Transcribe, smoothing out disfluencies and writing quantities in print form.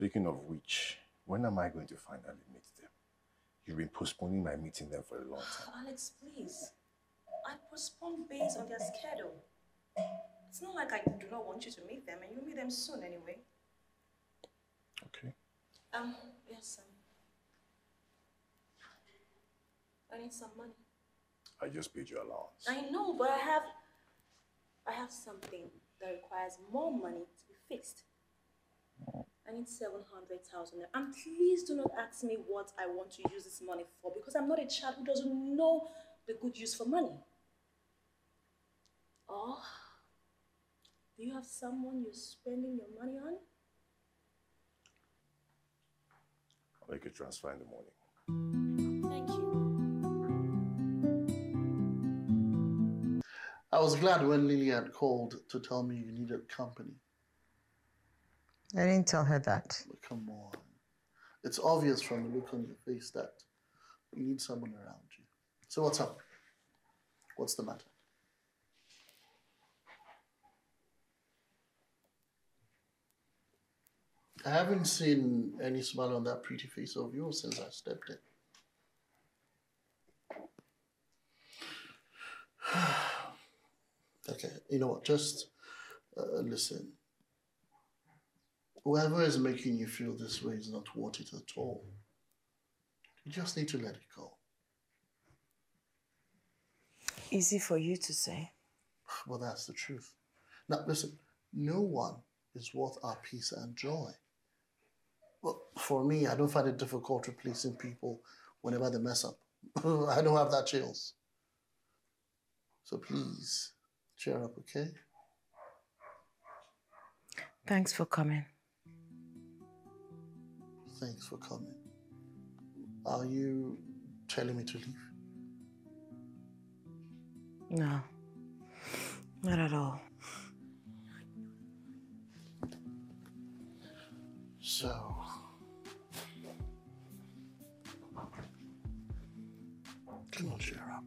Speaking of which, when am I going to finally meet them? You've been postponing my meeting them for a long time. Alex, please. I postponed based on their schedule. It's not like I do not want you to meet them, and you'll meet them soon anyway. Okay. Yes, I need some money. I just paid your allowance. I know, but I have something that requires more money to be fixed. I need 700,000. And please do not ask me what I want to use this money for, because I'm not a child who doesn't know the good use for money. Or do you have someone you're spending your money on? I'll make a transfer in the morning. Thank you. I was glad when Lily had called to tell me you needed company. I didn't tell her that. But come on. It's obvious from the look on your face that you need someone around you. So what's up? What's the matter? I haven't seen any smile on that pretty face of yours since I stepped in. Okay, you know what? Just listen. Whoever is making you feel this way is not worth it at all. You just need to let it go. Easy for you to say. Well, that's the truth. Now, listen, no one is worth our peace and joy. Well, for me, I don't find it difficult replacing people whenever they mess up. I don't have that chills. So please, cheer up, okay? Thanks for coming. Thanks for coming. Are you telling me to leave? No, not at all. So, come on, cheer up.